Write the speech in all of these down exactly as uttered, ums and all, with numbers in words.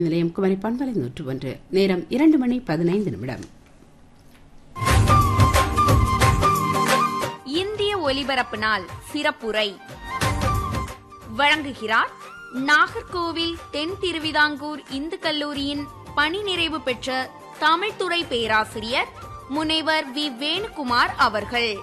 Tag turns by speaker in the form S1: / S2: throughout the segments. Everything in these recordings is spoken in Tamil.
S1: நிலையம் குமரி பண்பலை நூற்று ஒன்று. நேரம் இரண்டு மணி பதினைந்து நிமிடம்.
S2: இந்திய ஒலிபரப்பு நாள் சிறப்புரை வழங்குகிறார் நாகர்கோவில் தென் திருவிதாங்கூர் இந்து கல்லூரியின் பணி நிறைவு பெற்ற தமிழ்துறை பேராசிரியர் முனைவர் வி வேணுகுமார் அவர்கள்.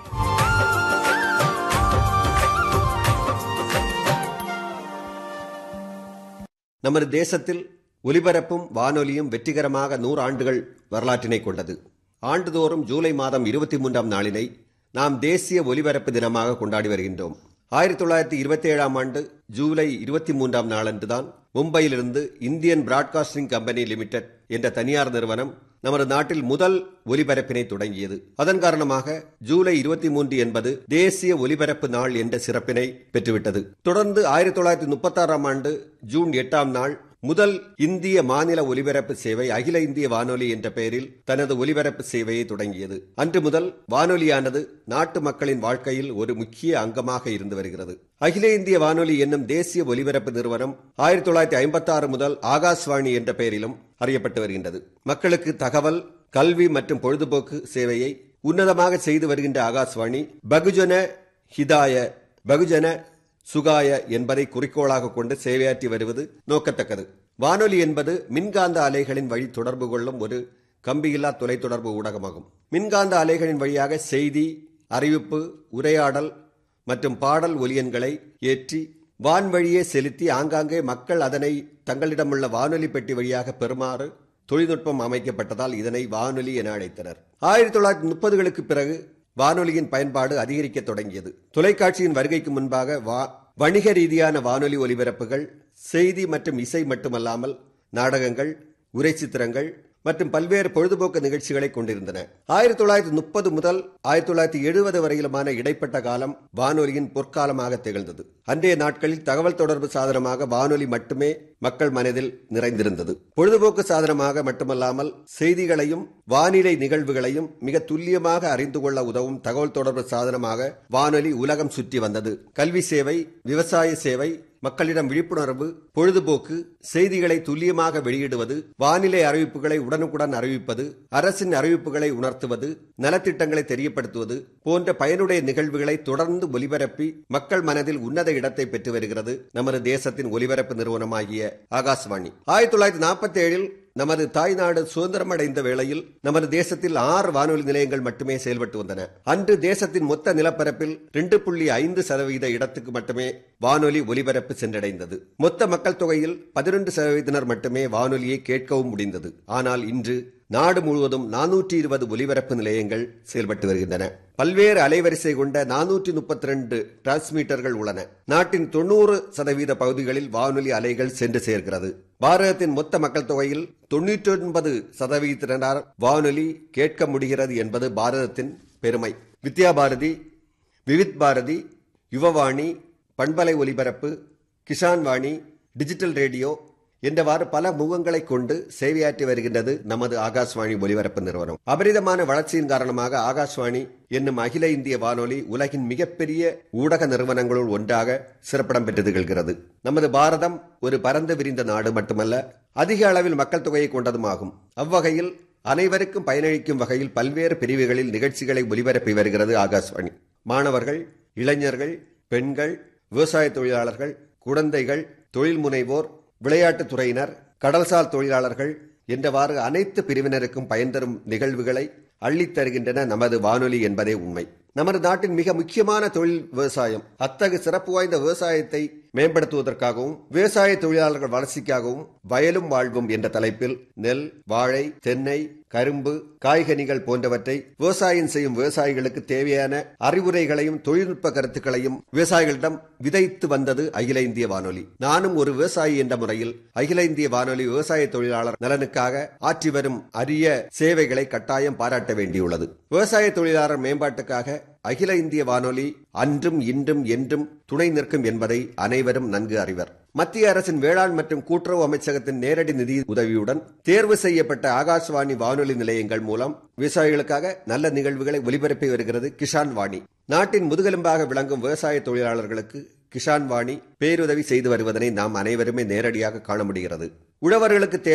S3: நமது தேசத்தில் ஒலிபரப்பும் வானொலியும் வெற்றிகரமாக நூறு ஆண்டுகள் வரலாற்றினை கொண்டது. ஆண்டுதோறும் ஜூலை மாதம் இருபத்தி மூன்றாம் நாளினை நாம் தேசிய ஒலிபரப்பு தினமாக கொண்டாடி வருகின்றோம். ஆயிரத்தி தொள்ளாயிரத்தி இருபத்தி ஏழாம் ஆண்டு ஜூலை இருபத்தி மூன்றாம் நாளன்றுதான் மும்பையிலிருந்து இந்தியன் பிராட்காஸ்டிங் கம்பெனி லிமிடெட் என்ற தனியார் நிறுவனம் நமது நாட்டில் முதல் ஒலிபரப்பினை தொடங்கியது. அதன் காரணமாக ஜூலை இருபத்தி மூன்று என்பது தேசிய ஒலிபரப்பு நாள் என்ற சிறப்பினை பெற்றுவிட்டது. தொடர்ந்து ஆயிரத்தி தொள்ளாயிரத்தி முப்பத்தி ஆறாம் ஆண்டு ஜூன் எட்டாம் நாள் முதல் இந்திய மாநில ஒலிபரப்பு சேவை அகில இந்திய வானொலி என்ற பெயரில் தனது ஒலிபரப்பு சேவையை தொடங்கியது. அன்று முதல் வானொலியானது நாட்டு மக்களின் வாழ்க்கையில் ஒரு முக்கிய அங்கமாக இருந்து வருகிறது. அகில இந்திய வானொலி என்னும் தேசிய ஒலிபரப்பு நிறுவனம் ஆயிரத்தி தொள்ளாயிரத்தி ஐம்பத்தி ஆறு முதல் ஆகாஷ்வாணி என்ற பெயரிலும் அறியப்பட்டு வருகின்றது. மக்களுக்கு தகவல், கல்வி மற்றும் பொழுதுபோக்கு சேவையை உன்னதமாக செய்து வருகின்ற ஆகாஷ்வாணி பகுஜன ஹிதாய பகுஜன சுகாய என்பதை குறிக்கோளாக கொண்டு சேவையாற்றி வருவது நோக்கத்தக்கது. வானொலி என்பது மின்காந்த அலைகளின் வழி தொடர்பு கொள்ளும் ஒரு கம்பியில்லா தொலைத்தொடர்பு ஊடகமாகும். மின்காந்த அலைகளின் வழியாக செய்தி, அறிவிப்பு, உரையாடல் மற்றும் பாடல் ஒலியன்களை ஏற்றி வான்வழியே செலுத்தி ஆங்காங்கே மக்கள் அதனை தங்களிடமுள்ள வானொலி பெட்டி வழியாக பெறுமாறு தொழில்நுட்பம் அமைக்கப்பட்டதால் இதனை வானொலி என அழைத்தனர். ஆயிரத்தி தொள்ளாயிரத்தி முப்பதுகளுக்கு பிறகு வானொலியின் பயன்பாடு அதிகரிக்க தொடங்கியது. தொலைக்காட்சியின் வருகைக்கு முன்பாக வணிக ரீதியான வானொலி ஒலிபரப்புகள் செய்தி மற்றும் இசை மட்டுமல்லாமல் நாடகங்கள், உரை சித்திரங்கள் மற்றும் பல்வேறு பொழுதுபோக்கு நிகழ்ச்சிகளை கொண்டிருந்தன. ஆயிரத்தி தொள்ளாயிரத்தி முப்பது முதல் ஆயிரத்தி தொள்ளாயிரத்தி எழுபது வரையிலுமான இடைப்பட்ட காலம் வானொலியின் பொற்காலமாக திகழ்ந்தது. அன்றைய நாட்களில் தகவல் தொடர்பு சாதனமாக வானொலி மட்டுமே மக்கள் மனதில் நிறைந்திருந்தது. பொழுதுபோக்கு சாதனமாக மட்டுமல்லாமல் செய்திகளையும் வானிலை நிகழ்வுகளையும் மிக துல்லியமாக அறிந்து கொள்ள உதவும் தகவல் தொடர்பு சாதனமாக வானொலி உலகம் சுற்றி வந்தது. கல்வி சேவை, விவசாய சேவை, மக்களிடம் விழிப்புணர்வு, பொழுதுபோக்கு, செய்திகளை துல்லியமாக வெளியிடுவது, வானிலை அறிவிப்புகளை உடனுக்குடன் அறிவிப்பது, அரசின் அறிவிப்புகளை உணர்த்துவது, நலத்திட்டங்களை தெரியப்படுத்துவது போன்ற பயனுடைய நிகழ்வுகளை தொடர்ந்து ஒலிபரப்பி மக்கள் மனதில் உன்னத இடத்தை பெற்று வருகிறது நமது தேசத்தின் ஒலிபரப்பு நிறுவனமாகிய ஆகாஷ்வாணி. ஆயிரத்தி தொள்ளாயிரத்தி நாற்பத்தி ஏழில் நமது தாய்நாடு சுதந்திரம் அடைந்த வேளையில் நமது தேசத்தில் ஆறு வானொலி நிலையங்கள் மட்டுமே செயல்பட்டு வந்தன. அன்று தேசத்தின் மொத்த நிலப்பரப்பில் இரண்டு புள்ளி ஐந்து சதவீத இடத்துக்கு மட்டுமே வானொலி ஒலிபரப்பு சென்றடைந்தது. மொத்த மக்கள் தொகையில் பதினொன்று சதவீதத்தினர் மட்டுமே வானொலியை கேட்கவும் முடிந்தது. ஆனால் இன்று நாடு முழுவதும் நானூற்றி இருபது ஒலிபரப்பு நிலையங்கள் செயல்பட்டு வருகின்றன. பல்வேறு அலைவரிசை கொண்ட நானூற்றி முப்பத்தி இரண்டு டிரான்ஸ்மீட்டர்கள் உள்ளன. நாட்டின் தொண்ணூறு சதவீத பகுதிகளில் வானொலி அலைகள் சென்று சேர்க்கிறது. பாரதத்தின் மொத்த மக்கள் தொகையில் தொன்னூற்றி ஒன்பது சதவீதத்தினர் வானொலி கேட்க முடிகிறது என்பது பாரதத்தின் பெருமை. வித்யா பாரதி, விவித் பாரதி, யுவவாணி, பண்பலை ஒலிபரப்பு, கிசான் வாணி, டிஜிட்டல் ரேடியோ என்றவாறு பல முகங்களை கொண்டு சேவையாற்றி வருகின்றது நமது ஆகாஷ்வாணி ஒலிபரப்பு நிறுவனம். அபரிதமான வளர்ச்சியின் காரணமாக ஆகாஷ்வாணி என்னும் அகில இந்திய வானொலி உலகின் மிகப்பெரிய ஊடக நிறுவனங்களுள் ஒன்றாக சிறப்பிடம் பெற்று திகழ்கிறது. நமது பாரதம் ஒரு பரந்து விரிந்த நாடு மட்டுமல்ல, அதிக அளவில் மக்கள் தொகையை கொண்டதுமாகும். அவ்வகையில் அனைவருக்கும் பயனளிக்கும் வகையில் பல்வேறு பிரிவுகளில் நிகழ்ச்சிகளை ஒலிபரப்பி வருகிறது ஆகாஷ்வாணி. மாணவர்கள், இளைஞர்கள், பெண்கள், விவசாய தொழிலாளர்கள், குழந்தைகள், தொழில் முனைவோர், விளையாட்டுத் துறையினர், கடல்சார் தொழிலாளர்கள் என்றவாறு அனைத்து பிரிவினருக்கும் பயன் தரும் நிகழ்வுகளை அள்ளித் தருகின்றன நமது வானொலி என்பதே உண்மை. நமது நாட்டின் மிக முக்கியமான தொழில் விவசாயம். அத்தகு சிறப்பு வாய்ந்த விவசாயத்தை மேம்படுத்துவதற்காகவும் விவசாய தொழிலாளர்கள் வளர்ச்சிக்காகவும் வயலும் வாழ்வும் என்ற தலைப்பில் நெல், வாழை, தென்னை, கரும்பு, காய்கனிகள் போன்றவற்றை விவசாயம் செய்யும் விவசாயிகளுக்கு தேவையான அறிவுரைகளையும் தொழில்நுட்ப கருத்துக்களையும் விவசாயிகளிடம் விதைத்து வந்தது அகில இந்திய வானொலி. நானும் ஒரு விவசாயி என்ற முறையில் அகில இந்திய வானொலி விவசாய தொழிலாளர் நலனுக்காக ஆற்றி வரும் அரிய சேவைகளை கட்டாயம் பாராட்ட வேண்டியுள்ளது. விவசாய தொழிலாளர் மேம்பாட்டுக்காக அகில இந்திய வானொலி அன்றும் இன்றும் என்றும் துணை நிற்கும் என்பதை அனைவரும் நன்கு அறிவர். மத்திய அரசின் வேளாண் மற்றும் கூட்டுறவு அமைச்சகத்தின் நேரடி நிதி உதவியுடன் தேர்வு செய்யப்பட்ட ஆகாஷ்வாணி வானொலி நிலையங்கள் மூலம் விவசாயிகளுக்காக நல்ல நிகழ்வுகளை ஒலிபரப்பி வருகிறது கிசான் வாணி. நாட்டின் முதுகெலும்பாக விளங்கும் விவசாய தொழிலாளர்களுக்கு கிசான் வாணி பேருதவி செய்து வருவதனை நாம் அனைவருமே நேரடியாக காண முடிகிறது. உழவர்களுக்கு